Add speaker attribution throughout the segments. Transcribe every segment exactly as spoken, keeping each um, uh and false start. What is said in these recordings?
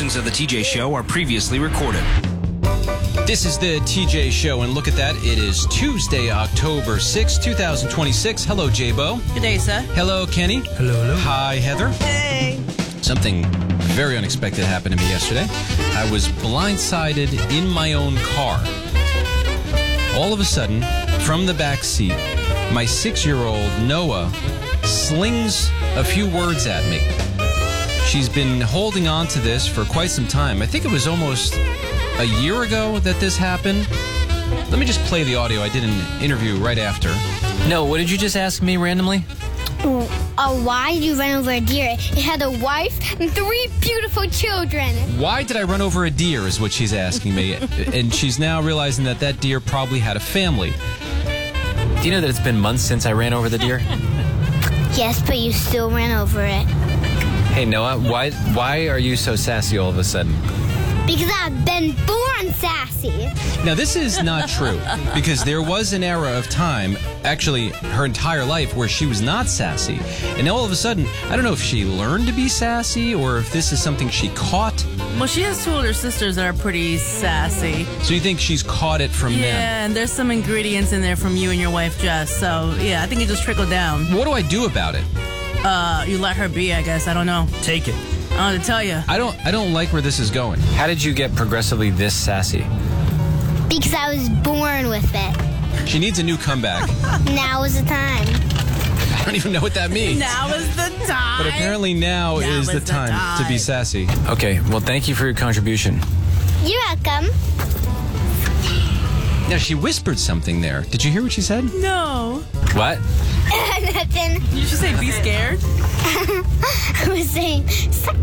Speaker 1: Portions of the T J Show are previously recorded.
Speaker 2: This is the T J Show, and look at that. It is Tuesday, October sixth, twenty twenty-six. Hello, J-Bo.
Speaker 3: Good day, sir.
Speaker 2: Hello, Kenny.
Speaker 4: Hello, hello.
Speaker 2: Hi, Heather.
Speaker 3: Hey.
Speaker 2: Something very unexpected happened to me yesterday. I was blindsided in my own car. All of a sudden, from the back seat, my six-year-old Noah slings a few words at me. She's been holding on to this for quite some time. I think it was almost a year ago that this happened. Let me just play the audio. I did an interview right after.
Speaker 4: No, what did you just ask me randomly?
Speaker 5: Uh, why did you run over a deer? It had a wife and three beautiful children.
Speaker 2: Why did I run over a deer is what she's asking me. And she's now realizing that that deer probably had a family.
Speaker 4: Do you know that it's been months since I ran over the deer?
Speaker 5: Yes, but you still ran over it.
Speaker 4: Hey, Noah, why why are you so sassy all of a sudden?
Speaker 5: Because I've been born sassy.
Speaker 2: Now, this is not true, because there was an era of time, actually her entire life, where she was not sassy. And all of a sudden, I don't know if she learned to be sassy or if this is something she caught.
Speaker 3: Well, she has two older sisters that are pretty sassy.
Speaker 2: So you think she's caught it from
Speaker 3: Yeah,
Speaker 2: them?
Speaker 3: and there's some ingredients in there from you and your wife, Jess. So, yeah, I think it just trickled down.
Speaker 2: What do I do about it?
Speaker 3: Uh, you let her be, I guess. I don't know.
Speaker 4: Take it.
Speaker 3: I don't know to tell you.
Speaker 2: I don't I don't like where this is going.
Speaker 4: How did you get progressively this sassy?
Speaker 5: Because I was born with it.
Speaker 2: She needs a new comeback.
Speaker 5: Now is the time.
Speaker 2: I don't even know what that means.
Speaker 3: Now is the time.
Speaker 2: But apparently now,
Speaker 3: Now
Speaker 2: is
Speaker 3: is
Speaker 2: the
Speaker 3: the
Speaker 2: time,
Speaker 3: time.
Speaker 2: to be sassy.
Speaker 4: Okay, well, thank you for your contribution.
Speaker 5: You're welcome.
Speaker 2: Now, she whispered something there. Did you hear what she said?
Speaker 3: No.
Speaker 4: What?
Speaker 5: Nothing.
Speaker 3: You should say be scared.
Speaker 5: I was saying, sucker!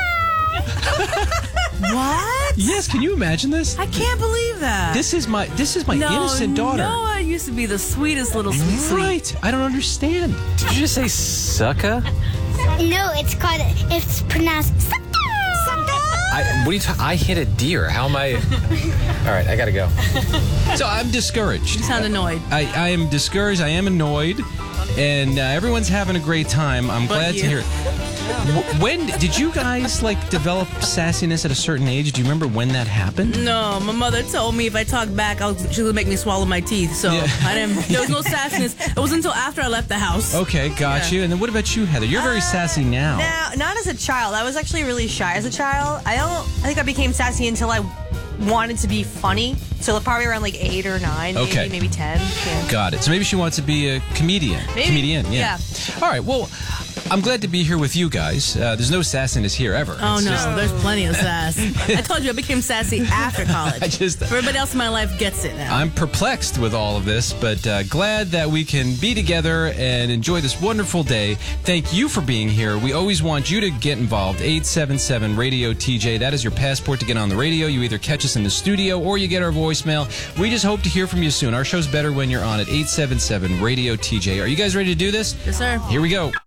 Speaker 3: What?
Speaker 2: Yes, can you imagine this?
Speaker 3: I can't believe that.
Speaker 2: This is my this is my
Speaker 3: no,
Speaker 2: innocent daughter.
Speaker 3: Noah used to be the sweetest little sweet sweet.
Speaker 2: Right. I don't understand.
Speaker 4: Did you just say sucka?
Speaker 5: No, it's called, it's pronounced sucker!
Speaker 4: I, what are you ta- I hit a deer. How am I? All right, I gotta go.
Speaker 2: So I'm discouraged.
Speaker 3: You sound annoyed.
Speaker 2: I, I am discouraged. I am annoyed. And uh, everyone's having a great time. I'm
Speaker 3: But
Speaker 2: glad
Speaker 3: you.
Speaker 2: to hear it. W- When did you guys like develop sassiness at a certain age? Do you remember when that happened?
Speaker 3: No, my mother told me if I talked back, I was, she would make me swallow my teeth. So
Speaker 2: Yeah.
Speaker 3: I didn't. There was no sassiness. It was until after I left the house.
Speaker 2: Okay, got
Speaker 3: Yeah.
Speaker 2: you. And then what about you, Heather? You're very
Speaker 6: Uh,
Speaker 2: sassy now.
Speaker 6: Now, not as a child. I was actually really shy as a child. I don't. I think I became sassy until I wanted to be funny. So probably around like eight or nine.
Speaker 2: Okay.
Speaker 6: Maybe, maybe ten. Yeah.
Speaker 2: Got it. So maybe she wants to be a comedian.
Speaker 6: Maybe.
Speaker 2: Comedian, yeah. All right, well, I'm glad to be here with you guys. Uh, there's no sassiness here ever.
Speaker 3: Oh
Speaker 2: It's
Speaker 3: no,
Speaker 2: just-
Speaker 3: there's plenty of sass. I told you I became sassy after college.
Speaker 2: I just-
Speaker 3: Everybody else in my life gets it now.
Speaker 2: I'm perplexed with all of this, but uh, glad that we can be together and enjoy this wonderful day. Thank you for being here. We always want you to get involved. eight seven seven radio T J. That is your passport to get on the radio. You either catch us in the studio or you get our voicemail. We just hope to hear from you soon. Our show's better when you're on at eight seven seven radio T J. Are you guys ready to do this?
Speaker 3: Yes, sir.
Speaker 2: Here we go.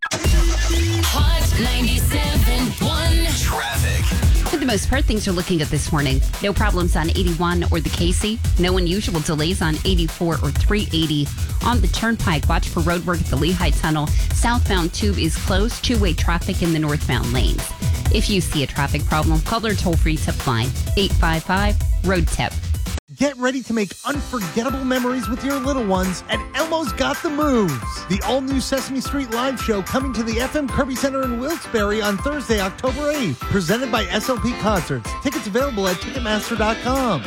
Speaker 7: Hot ninety-seven point one.
Speaker 1: Traffic.
Speaker 8: For the most part, things are looking good this morning. No problems on eighty-one or the Casey. No unusual delays on eighty-four or three eighty. On the Turnpike, watch for road work at the Lehigh Tunnel. Southbound tube is closed. Two-way traffic in the northbound lanes. If you see a traffic problem, call their toll-free tip line, eight five five, road tip.
Speaker 9: Get ready to make unforgettable memories with your little ones at Elmo's Got the Moves, the all-new Sesame Street live show coming to the F M Kirby Center in Wilkes-Barre on Thursday, October eighth, presented by S L P Concerts. Tickets available at Ticketmaster dot com.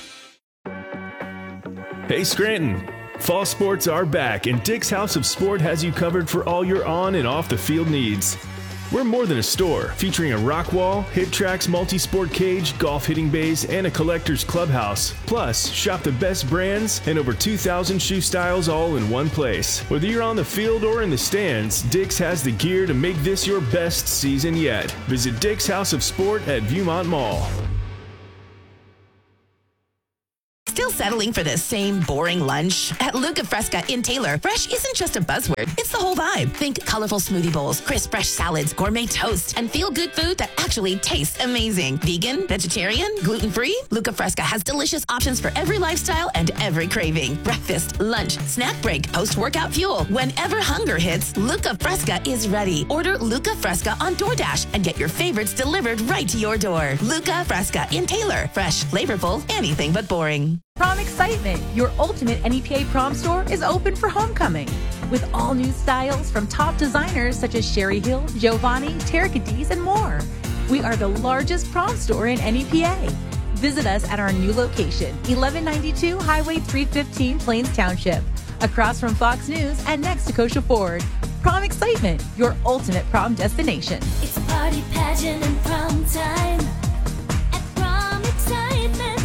Speaker 10: Hey Scranton, fall sports are back and Dick's House of Sport has you covered for all your on and off the field needs. We're more than a store, featuring a rock wall, hit tracks, multi-sport cage, golf hitting bays, and a collector's clubhouse. Plus, shop the best brands and over two thousand shoe styles all in one place. Whether you're on the field or in the stands, Dick's has the gear to make this your best season yet. Visit Dick's House of Sport at Viewmont Mall.
Speaker 6: Still
Speaker 11: Still settling for the same boring lunch? At Luca Fresca in Taylor, fresh isn't just a buzzword, it's the whole vibe. Think colorful smoothie bowls, crisp fresh salads, gourmet toast, and feel-good food that actually tastes amazing. Vegan, vegetarian, gluten-free? Luca Fresca has delicious options for every lifestyle and every craving. Breakfast, lunch, snack break, post-workout fuel. Whenever hunger hits, Luca Fresca is ready. Order Luca Fresca on DoorDash and get your favorites delivered right to your door. Luca Fresca in Taylor. Fresh, flavorful, anything but boring.
Speaker 12: Prom Excitement, your ultimate N E P A prom store, is open for homecoming. With all new styles from top designers such as Sherry Hill, Giovanni, Terry Cadiz, and more. We are the largest prom store in N E P A. Visit us at our new location, eleven ninety-two Highway three fifteen, Plains Township, across from Fox News and next to Kosher Ford. Prom Excitement, your ultimate prom destination.
Speaker 7: It's a party pageant and prom time at Prom Excitement.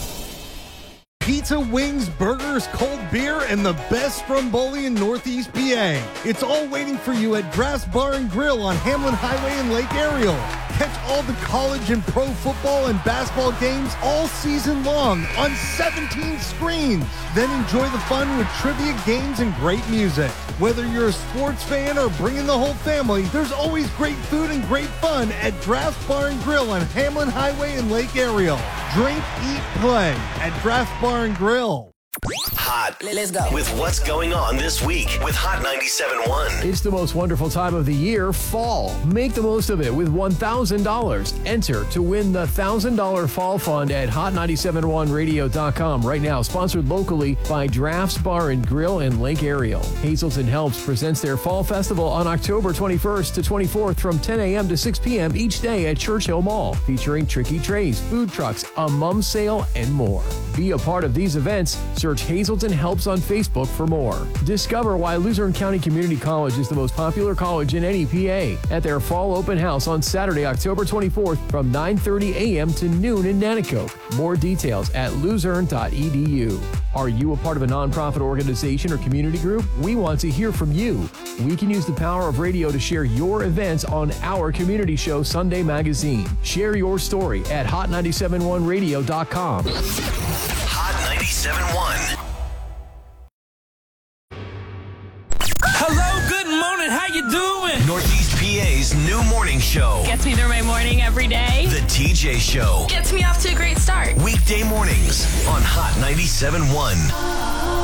Speaker 9: Pizza, wings, burgers, cold beer, and the best stromboli in Northeast P A. It's all waiting for you at Draft's Bar and Grill on Hamlin Highway in Lake Ariel. Catch all the college and pro football and basketball games all season long on seventeen screens. Then enjoy the fun with trivia, games, and great music. Whether you're a sports fan or bringing the whole family, there's always great food and great fun at Draft's Bar and Grill on Hamlin Highway in Lake Ariel. Drink, eat, play at Draft's Bar and Grill.
Speaker 13: Hot. Let's go. With what's going on this week with Hot ninety-seven point one.
Speaker 14: It's the most wonderful time of the year, fall. Make the most of it with one thousand dollars. Enter to win the one thousand dollars Fall Fund at hot nine seven one radio dot com right now. Sponsored locally by Draft's Bar and Grill in Lake Ariel. Hazelton Helps presents their Fall Festival on October twenty-first to twenty-fourth from ten a.m. to six p.m. each day at Churchill Mall, featuring tricky trays, food trucks, a mum sale, and more. Be a part of these events. Search Hazelton Helps on Facebook for more. Discover why Luzerne County Community College is the most popular college in N E P A at their fall open house on Saturday, October twenty-fourth from nine thirty a.m. to noon in Nanticoke. More details at luzerne dot e d u. Are you a part of a nonprofit organization or community group? We want to hear from you. We can use the power of radio to share your events on our community show, Sunday Magazine. Share your story at hot nine seven one radio dot com.
Speaker 13: Hot ninety-seven point one.
Speaker 15: Hello, good morning. How you doing?
Speaker 13: Northeast P A's new morning show.
Speaker 16: Gets me through my morning every day.
Speaker 13: The T J Show.
Speaker 16: Gets me off to a great start.
Speaker 13: Weekday mornings on Hot ninety-seven point one.